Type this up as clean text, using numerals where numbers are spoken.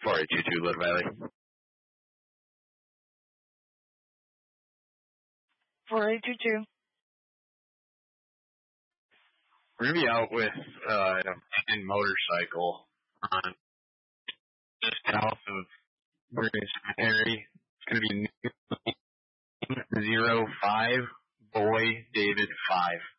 4822 Little Valley. 4822. We're going to be out with an abandoned motorcycle on just south of Morgan Cemetery. It's going to be 05 Boy David 5.